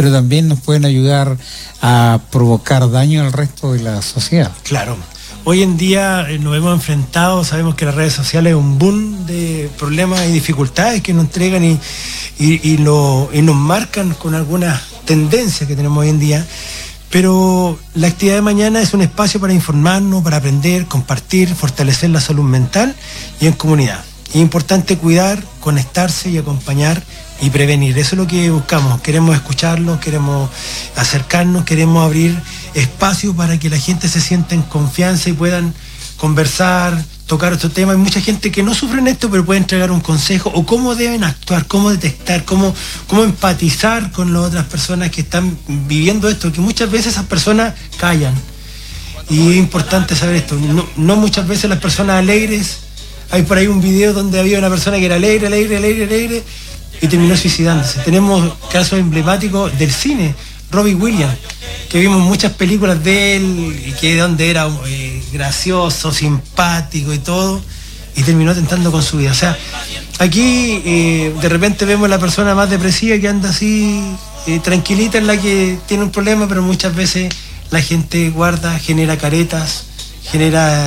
pero también nos pueden ayudar a provocar daño al resto de la sociedad. Claro. Hoy en día nos hemos enfrentado, sabemos que las redes sociales es un boom de problemas y dificultades que nos entregan y nos marcan con algunas tendencias que tenemos hoy en día. Pero la actividad de mañana es un espacio para informarnos, para aprender, compartir, fortalecer la salud mental y en comunidad. Es importante cuidar, conectarse y acompañar y prevenir. Eso es lo que buscamos. Queremos escucharlos, queremos acercarnos, queremos abrir espacios para que la gente se sienta en confianza y puedan conversar, tocar estos temas. Hay mucha gente que no sufre en esto, pero puede entregar un consejo o cómo deben actuar, cómo detectar, cómo empatizar con las otras personas que están viviendo esto, que muchas veces esas personas callan. Y es importante saber esto. No muchas veces las personas alegres, hay por ahí un video donde había una persona que era alegre, y terminó suicidándose. Tenemos casos emblemáticos del cine, Robin Williams, que vimos muchas películas de él, y que donde era gracioso, simpático y todo, y terminó atentando con su vida. O sea, aquí de repente vemos la persona más depresiva que anda así, tranquilita, en la que tiene un problema, pero muchas veces la gente guarda, genera caretas, genera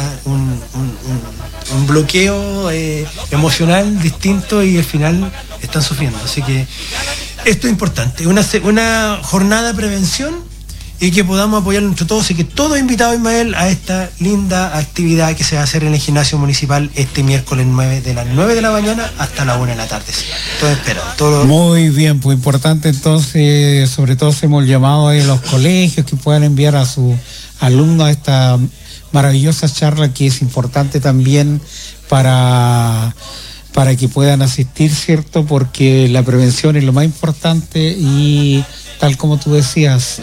un bloqueo emocional distinto y al final están sufriendo. Así que esto es importante, una jornada de prevención y que podamos apoyarnos entre todos y que todos invitados, Ismael, a esta linda actividad que se va a hacer en el gimnasio municipal este miércoles de las 9 de la mañana hasta la 1 de la tarde. Todo esperado. Muy bien, pues importante entonces, sobre todo hemos llamado a los colegios que puedan enviar a sus alumnos a esta maravillosa charla, que es importante también para que puedan asistir, ¿cierto? Porque la prevención es lo más importante y tal como tú decías,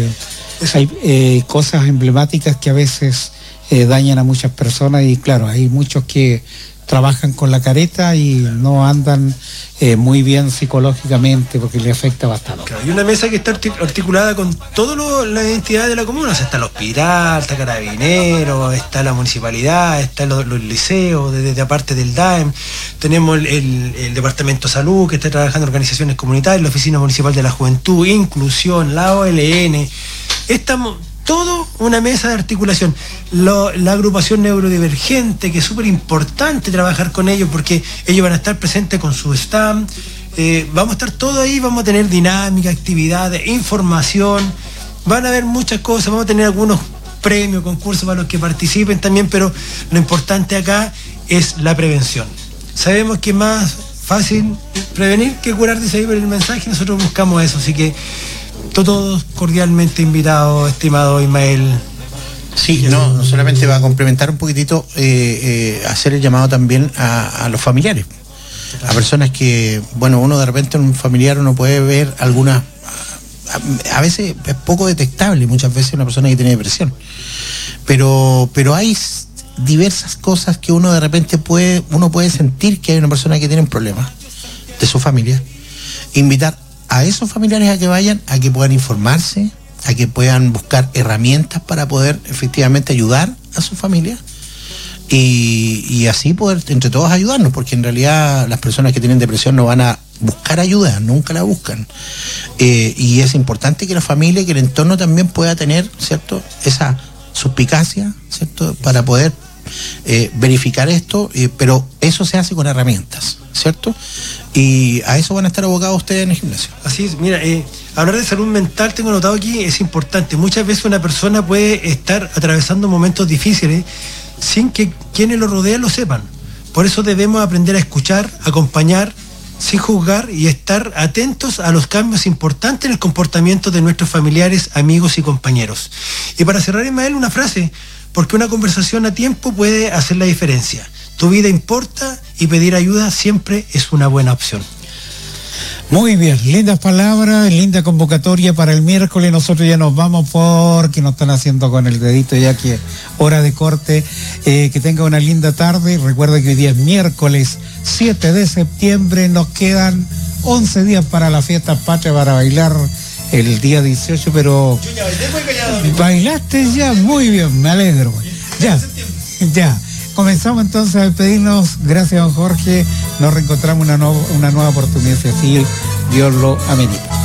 hay cosas emblemáticas que a veces dañan a muchas personas y claro, hay muchos que trabajan con la careta y no andan muy bien psicológicamente porque le afecta bastante. Claro, hay una mesa que está articulada con todas las entidades de la comuna, o sea, está el hospital, está Carabineros, está la municipalidad, están los liceos, desde aparte del DAEM, tenemos el Departamento de Salud que está trabajando en organizaciones comunitarias, la Oficina Municipal de la Juventud, Inclusión, la OLN, estamos... Todo una mesa de articulación. La agrupación neurodivergente, que es súper importante trabajar con ellos porque ellos van a estar presentes con su stand. Vamos a estar todos ahí, vamos a tener dinámica, actividades, información. Van a haber muchas cosas, vamos a tener algunos premios, concursos para los que participen también, pero lo importante acá es la prevención. Sabemos que es más fácil prevenir que curar, dice ahí por el mensaje, nosotros buscamos eso, así que todos cordialmente invitados, estimado Ismael. Sí, no solamente va a complementar un poquitito, hacer el llamado también a los familiares, a personas que, bueno, uno de repente un familiar uno puede ver algunas, a veces es poco detectable, muchas veces una persona que tiene depresión, pero hay diversas cosas que uno de repente puede sentir que hay una persona que tiene un problema de su familia. Invitar a esos familiares a que vayan, a que puedan informarse, a que puedan buscar herramientas para poder efectivamente ayudar a su familia y así poder entre todos ayudarnos, porque en realidad las personas que tienen depresión no van a buscar ayuda, nunca la buscan, y es importante que la familia, que el entorno también pueda tener, ¿cierto?, esa suspicacia, ¿cierto?, para poder verificar esto, pero eso se hace con herramientas, ¿cierto? Y a eso van a estar abocados ustedes en el gimnasio. Así es, mira, hablar de salud mental, tengo notado aquí, es importante. Muchas veces una persona puede estar atravesando momentos difíciles sin que quienes lo rodean lo sepan. Por eso debemos aprender a escuchar, acompañar, sin juzgar y estar atentos a los cambios importantes en el comportamiento de nuestros familiares, amigos y compañeros. Y para cerrar, Ismael, una frase, porque una conversación a tiempo puede hacer la diferencia. Tu vida importa y pedir ayuda siempre es una buena opción. Muy bien, lindas palabras, linda convocatoria para el miércoles. Nosotros ya nos vamos porque nos están haciendo con el dedito ya que hora de corte. Que tenga una linda tarde. Recuerda que hoy día es miércoles 7 de septiembre. Nos quedan 11 días para la fiesta patria, para bailar el día 18, pero bailaste ya, muy bien, me alegro. Ya. Comenzamos entonces a despedirnos. Gracias, don Jorge. Nos reencontramos una nueva oportunidad, si así Dios lo amerita.